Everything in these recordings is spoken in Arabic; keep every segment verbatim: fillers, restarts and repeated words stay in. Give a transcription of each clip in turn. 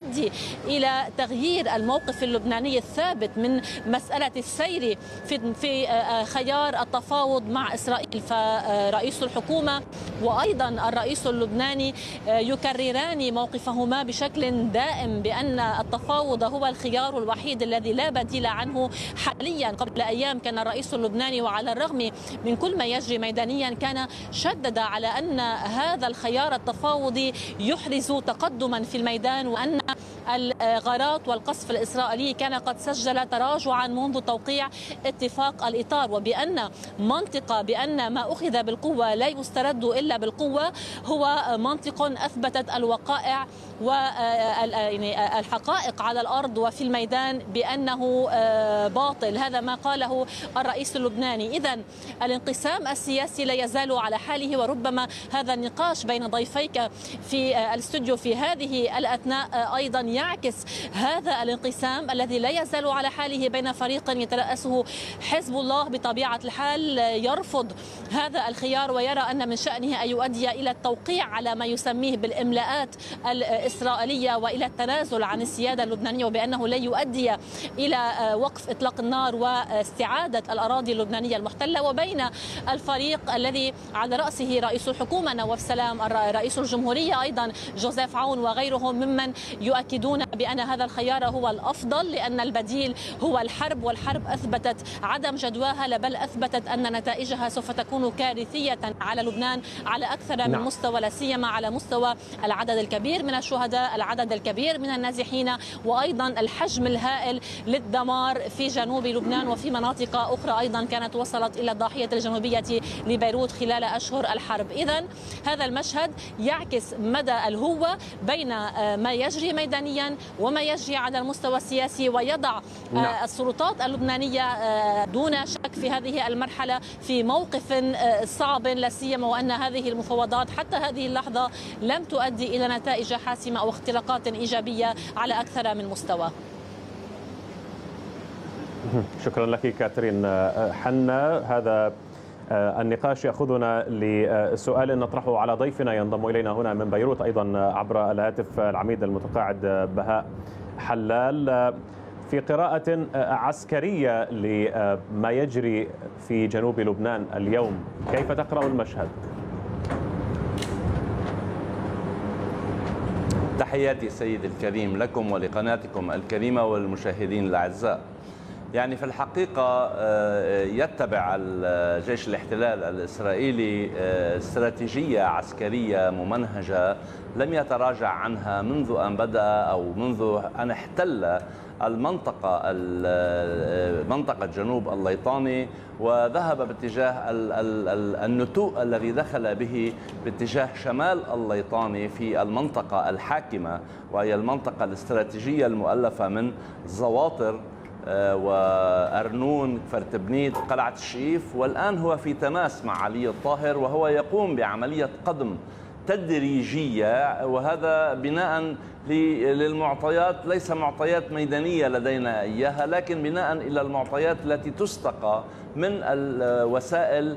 يؤدي إلى تغيير الموقف اللبناني الثابت من مسألة السير في في خيار التفاوض مع إسرائيل. فرئيس الحكومة وأيضا الرئيس اللبناني يكرران موقفهما بشكل دائم بأن التفاوض هو الخيار الوحيد الذي لا بديل عنه حاليا. قبل أيام كان الرئيس اللبناني وعلى الرغم من كل ما يجري ميدانيا كان شدد على أن هذا الخيار التفاوضي يحرز تقدما في الميدان، وأن الغارات والقصف الإسرائيلي كان قد سجل تراجعا منذ توقيع اتفاق الإطار، وبأن منطقة بأن ما أخذ بالقوة لا يسترد إلا بالقوة هو منطق أثبتت الوقائع والحقائق على الأرض وفي الميدان بأنه باطل. هذا ما قاله الرئيس اللبناني. إذن الانقسام السياسي لا يزال على حاله، وربما هذا النقاش بين ضيفيك في الاستوديو في هذه الأثناء أيضا يعكس هذا الانقسام الذي لا يزال على حاله بين فريق يترأسه حزب الله بطبيعة الحال يرفض هذا الخيار ويرى أن من شأنه أن يؤدي إلى التوقيع على ما يسميه بالإملاءات الإسرائيلية وإلى التنازل عن السيادة اللبنانية، وبأنه لا يؤدي إلى وقف إطلاق النار واستعادة الأراضي اللبنانية المحتلة، وبين الفريق الذي على رأسه رئيس الحكومة نواف سلام، رئيس الجمهورية أيضا جوزيف عون وغيرهم ممن يؤكدون بأن هذا الخيار هو الأفضل لأن البديل هو الحرب، والحرب أثبتت عدم جدواها بل أثبتت أن نتائجها سوف تكون كارثية على لبنان على أكثر من نعم. مستوى، لا سيما على مستوى العدد الكبير من الشهداء، العدد الكبير من النازحين، وأيضا الحجم الهائل للدمار في جنوب لبنان وفي مناطق أخرى أيضا كانت وصلت إلى الضاحية الجنوبية لبيروت خلال أشهر الحرب. إذن هذا المشهد يعكس مدى الهوة بين ما يجري ميدانيا وما يجري على المستوى السياسي، ويضع نعم. السلطات اللبنانية دون شك في هذه المرحلة في موقف صعب، لا سيما وأن هذه المفاوضات حتى هذه اللحظة لم تؤدي إلى نتائج حاسمة أو اختراقات إيجابية على أكثر من مستوى. شكرا لك كاترين حنا. هذا النقاش يأخذنا لسؤال نطرحه على ضيفنا ينضم إلينا هنا من بيروت أيضا عبر الهاتف، العميد المتقاعد بهاء حلال. في قراءة عسكرية لما يجري في جنوب لبنان اليوم، كيف تقرأ المشهد؟ تحياتي سيد الكريم لكم ولقناتكم الكريمة والمشاهدين الأعزاء. يعني في الحقيقة يتبع الجيش الاحتلال الإسرائيلي استراتيجية عسكرية ممنهجة لم يتراجع عنها منذ أن بدأ أو منذ أن احتل المنطقة منطقة جنوب الليطاني وذهب باتجاه النتوء الذي دخل به باتجاه شمال الليطاني في المنطقة الحاكمة، وهي المنطقة الاستراتيجية المؤلفة من زواطر وأرنون، فرتبنيت، قلعة الشيف، والآن هو في تماس مع علي الطاهر وهو يقوم بعملية قدم تدريجية، وهذا بناء للمعطيات ليس معطيات ميدانية لدينا إياها، لكن بناء إلى المعطيات التي تستقى من الوسائل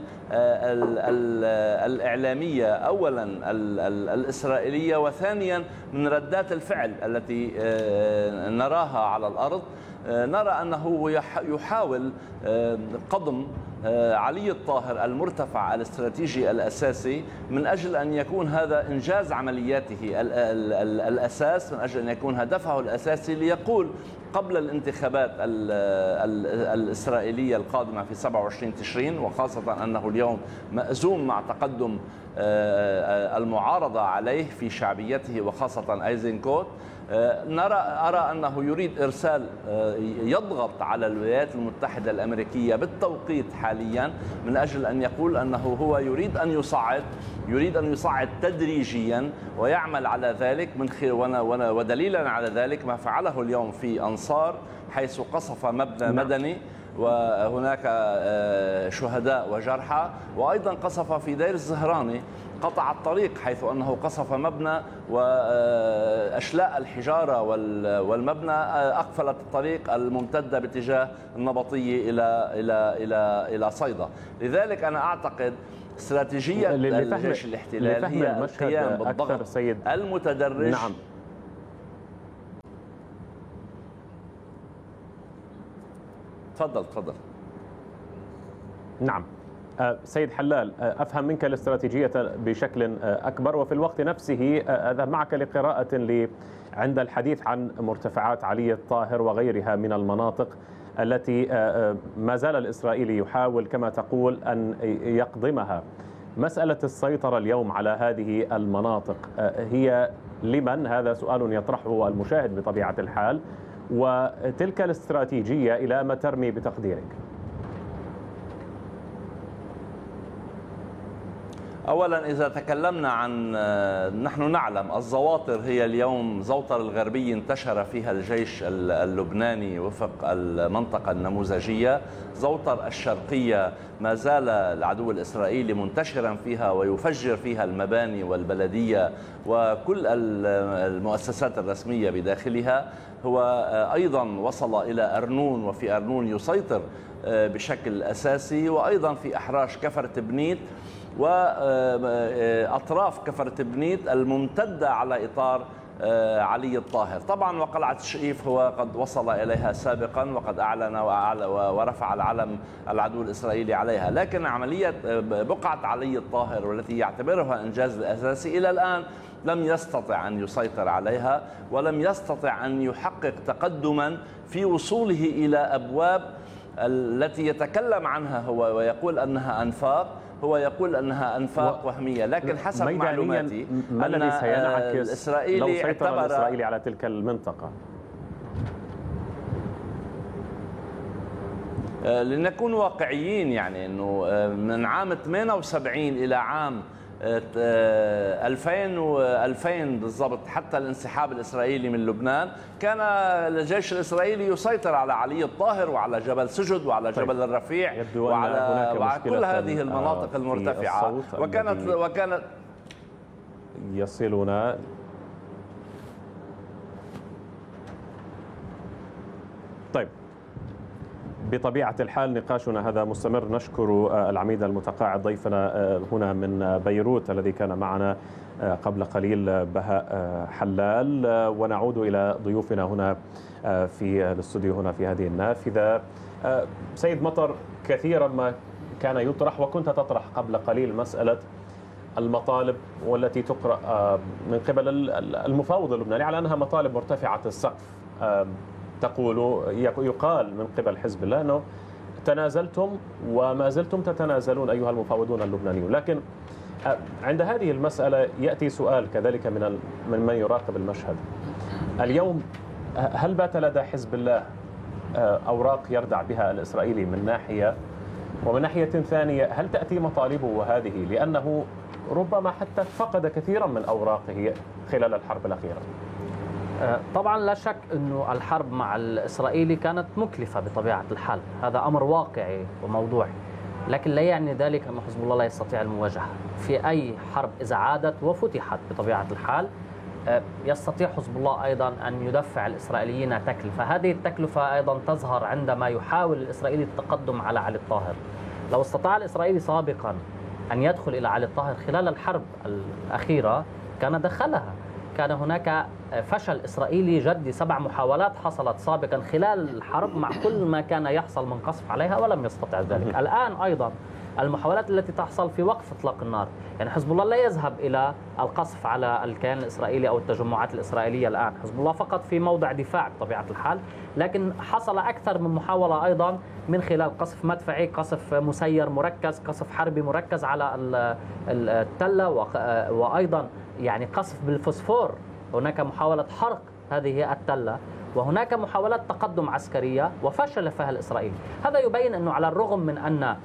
الإعلامية أولا الإسرائيلية، وثانيا من ردات الفعل التي نراها على الأرض. نرى أنه يحاول قضم علي الطاهر المرتفع الاستراتيجي الأساسي من أجل أن يكون هذا إنجاز عملياته الأساس، من أجل أن يكون هدفه الأساسي ليقول قبل الانتخابات الإسرائيلية القادمة في سبعة وعشرين تشرين، وخاصة أنه اليوم مأزوم مع تقدم المعارضة عليه في شعبيته وخاصة أيزنكوت، نرى أرى أنه يريد إرسال يضغط على الولايات المتحدة الأمريكية بالتوقيت حاليا من أجل أن يقول أنه هو يريد أن يصعد يريد أن يصعد تدريجيا ويعمل على ذلك من خير. ودليلا على ذلك ما فعله اليوم في أنصار حيث قصف مبنى مدني وهناك شهداء وجرحى، وأيضا قصف في دير الزهراني قطع الطريق حيث أنه قصف مبنى وأشلاء الحجارة والمبنى أقفلت الطريق الممتدة باتجاه النبطية إلى إلى إلى إلى صيدا. لذلك أنا أعتقد استراتيجية الجيش الاحتلال هي القيام بالضغط المتدرج. نعم. تفضل تفضل. نعم سيد حلال، أفهم منك الاستراتيجية بشكل أكبر، وفي الوقت نفسه أذهب معك لقراءة لي عند الحديث عن مرتفعات علي الطاهر وغيرها من المناطق التي ما زال الإسرائيلي يحاول كما تقول أن يقضمها. مسألة السيطرة اليوم على هذه المناطق هي لمن؟ هذا سؤال يطرحه المشاهد بطبيعة الحال، وتلك الاستراتيجية إلى ما ترمي بتقديرك؟ أولا إذا تكلمنا عن، نحن نعلم الزواطر هي اليوم زوطر الغربية انتشر فيها الجيش اللبناني وفق المنطقة النموذجية. زوطر الشرقية ما زال العدو الإسرائيلي منتشرا فيها ويفجر فيها المباني والبلدية وكل المؤسسات الرسمية بداخلها. هو أيضا وصل إلى أرنون، وفي أرنون يسيطر بشكل أساسي، وأيضا في أحراش كفر تبنيت وأطراف كفر تبنيت الممتدة على إطار علي الطاهر. طبعا وقلعة الشئيف هو قد وصل إليها سابقا وقد أعلن ورفع العلم العدو الإسرائيلي عليها، لكن عملية بقعة علي الطاهر والتي يعتبرها إنجاز الأساسي إلى الآن لم يستطع أن يسيطر عليها، ولم يستطع أن يحقق تقدما في وصوله إلى أبواب التي يتكلم عنها هو ويقول أنها أنفاق. هو يقول أنها أنفاق وهمية، لكن حسب معلوماتي ما الذي سينعكس الإسرائيلي لو سيطر اعتبر الإسرائيلي على تلك المنطقة؟ لنكون واقعيين، يعني أنه من عام ثمانية وسبعين إلى عام ألفين و2000 بالضبط حتى الانسحاب الإسرائيلي من لبنان كان الجيش الإسرائيلي يسيطر على علي الطاهر وعلى جبل سجد وعلى جبل الرفيع وعلى, وعلى كل هذه المناطق المرتفعة، وكانت وكانت يصلنا طيب. بطبيعة الحال نقاشنا هذا مستمر. نشكر العميد المتقاعد ضيفنا هنا من بيروت الذي كان معنا قبل قليل، بهاء حلال، ونعود إلى ضيوفنا هنا في الاستوديو هنا في هذه النافذة. سيد مطر، كثيرا ما كان يطرح وكنت تطرح قبل قليل مسألة المطالب والتي تقرأ من قبل المفاوض اللبناني على أنها مطالب مرتفعة السقف. تقول يقال من قبل حزب الله أنه تنازلتم وما زلتم تتنازلون أيها المفاوضون اللبنانيون، لكن عند هذه المسألة يأتي سؤال كذلك من من من يراقب المشهد اليوم. هل بات لدى حزب الله أوراق يردع بها الإسرائيلي من ناحية، ومن ناحية ثانية هل تأتي مطالبه هذه لأنه ربما حتى فقد كثيرا من أوراقه خلال الحرب الأخيرة؟ طبعا لا شك أنه الحرب مع الإسرائيلي كانت مكلفة بطبيعة الحال، هذا أمر واقعي وموضوعي، لكن لا يعني ذلك أن حزب الله لا يستطيع المواجهة في أي حرب إذا عادت وفتحت بطبيعة الحال. يستطيع حزب الله أيضا أن يدفع الإسرائيليين تكلفة، هذه التكلفة أيضا تظهر عندما يحاول الإسرائيلي التقدم على علي الطاهر. لو استطاع الإسرائيلي سابقا أن يدخل إلى علي الطاهر خلال الحرب الأخيرة كان دخلها. كان هناك فشل إسرائيلي جدي، سبع محاولات حصلت سابقا خلال الحرب مع كل ما كان يحصل من قصف عليها ولم يستطع ذلك. الآن أيضا المحاولات التي تحصل في وقف إطلاق النار، يعني حزب الله لا يذهب إلى القصف على الكيان الإسرائيلي أو التجمعات الإسرائيلية الآن، حزب الله فقط في موضع دفاع بطبيعة الحال، لكن حصل أكثر من محاولة أيضا من خلال قصف مدفعي، قصف مسير مركز، قصف حربي مركز على التلة، وأيضا يعني قصف بالفوسفور. هناك محاولة حرق هذه التلة، وهناك محاولات تقدم عسكرية وفشل فيها الإسرائيلي. هذا يبين أنه على الرغم من أن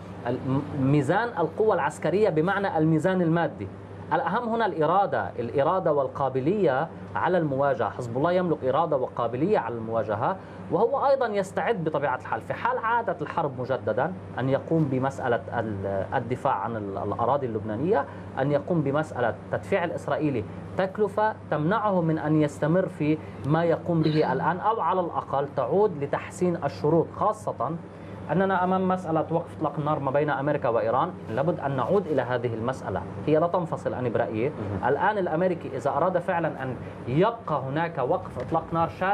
ميزان القوة العسكرية بمعنى الميزان المادي، الأهم هنا الإرادة الإرادة والقابلية على المواجهة. حزب الله يملك إرادة وقابلية على المواجهة، وهو أيضا يستعد بطبيعة الحال في حال عادة الحرب مجددا أن يقوم بمسألة الدفاع عن الأراضي اللبنانية، أن يقوم بمسألة تدفيع الإسرائيلي تكلفة تمنعه من أن يستمر في ما يقوم به الآن، أو على الأقل تعود لتحسين الشروط، خاصة أننا أمام مسألة وقف إطلاق النار ما بين أمريكا وإيران. لابد أن نعود إلى هذه المسألة، هي لا تنفصل أنا برأيي. الآن الأمريكي إذا أراد فعلا أن يبقى هناك وقف إطلاق نار شامل